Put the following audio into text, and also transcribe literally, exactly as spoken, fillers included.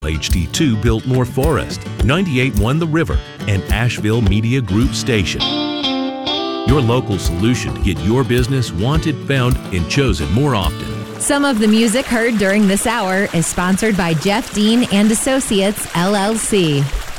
H D two Biltmore Forest, ninety-eight point one The River, and Asheville Media Group Station. Your local solution to get your business wanted, found, and chosen more often. Some of the music heard during this hour is sponsored by Jeff Dean and Associates, L L C.